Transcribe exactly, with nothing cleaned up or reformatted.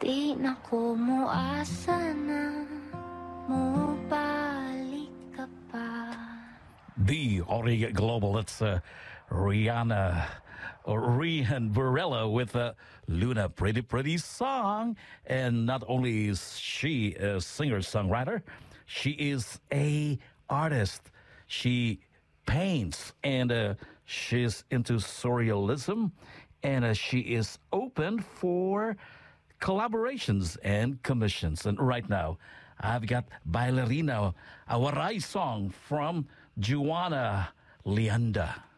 Di na ko moasa na mobalik ka pa. The Ori Global, it's uh, Rihanna or Rihan Varela with a Luna, pretty, pretty song. And not only is she a singer-songwriter, she is a artist. She paints and uh, she's into surrealism, and uh, she is open for collaborations and commissions. And right now, I've got Bailarina, a Waray song from Juana Leanda.